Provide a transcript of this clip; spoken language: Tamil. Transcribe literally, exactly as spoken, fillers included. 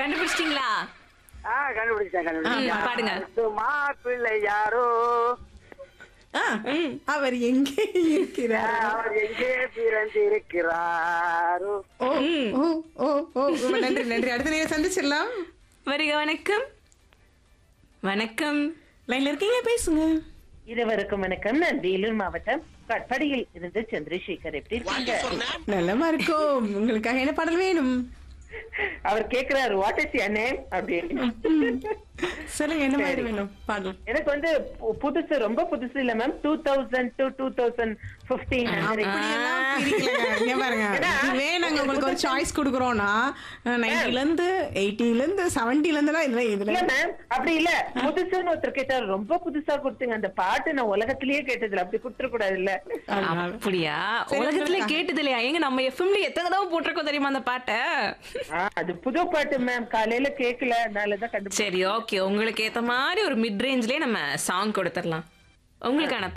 கண்டுபிடிச்சிட்டீங்களா? ஆ கண்டுபிடிச்சேன் ம், கண்டுபிடிச்சேன் பாடுங்க. மாப்பிள்ளை யாரோ ஆ, அவர் எங்கே இருக்கிறார்? அவர் எங்கே பிறந்து இருக்கிறாரோ. ஓ ஓ ஓ ஓ ரொம்ப நன்றி நன்றி. அடுத்த நேரம் சந்திச்சிடலாம். வருக வணக்கம். வணக்கம். லைன்ல இருக்கீங்க, பேசுங்க. இருவருக்கும் வணக்கம். நான் வேலூர் மாவட்டம் கட்படியில் இருந்து சந்திரசேகர். எப்படி இருக்கீங்க? நல்லமா இருக்கும். உங்களுக்காக என்ன பாடல் வேணும்? அவர் கேக்குறாரு வாட் இஸ் யுவர் நேம் அப்படின்னு. சொல்லுங்க, என்ன மாதிரி வேணும் பாடல்? எனக்கு வந்து பு- புதுசு, ரொம்ப புதுசு இல்ல ma'am. Two thousand to two thousand fifteen அப்படியெல்லாம் பிரிக்கலங்க. இங்க பாருங்க, இதுவே நாங்க உங்களுக்கு ஒரு சாய்ஸ் கொடுக்குறோம்னா நைன்டில இருந்து எயிட்டில இருந்து செவன்டில இருந்து இதுல இதுல இல்ல மேம், அப்படி இல்ல. புதுசுன்னு ஒருத்தர் கேட்டாரு, ரொம்ப புதுசா கொடுத்தீங்க அந்த பாட்டு. நான் உலகத்திலேயே கேட்டதில்ல, அப்படி கொடுத்துட கூடாது இல்ல. அப்படியா? சரி, உலகத்துல சொல்லுங்க. கேட்டது இல்லையா? எங்க நம்ம எஃப்எம்ல எத்தனை தடவை போட்டிருக்கோம் தெரியுமா அந்த பாட்டை? அது புது பாட்டு மேம், காலையில கேட்கல, அதனாலதான் கண்டுபிடிச்சேன். சரி, ஓகே. உங்களுக்கு ஏத்த மாதிரி ஒரு மிட் ரேஞ்ச்லயே நம்ம சாங் கொடுத்துடலாம். உங்களுக்கான